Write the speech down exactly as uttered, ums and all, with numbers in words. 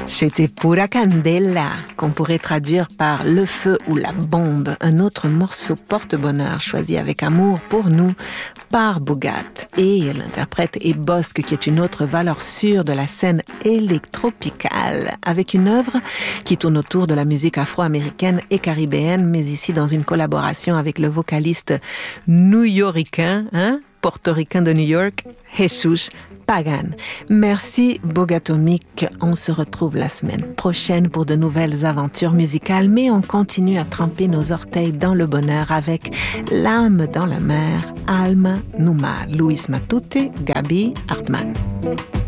C'était Pura Candela, qu'on pourrait traduire par le feu ou la bombe, un autre morceau porte-bonheur choisi avec amour pour nous par Boogat. Et l'interprète est Bosque, qui est une autre valeur sûre de la scène électropicale, avec une œuvre qui tourne autour de la musique afro-américaine et caribéenne, mais ici dans une collaboration avec le vocaliste new-yorkain, hein, portoricain de New York, Jesus Pagan. Merci Bogatomic. On se retrouve la semaine prochaine pour de nouvelles aventures musicales, mais on continue à tremper nos orteils dans le bonheur avec L'âme dans la mer, Alma Numa, Luis Matute, Gabi Hartmann.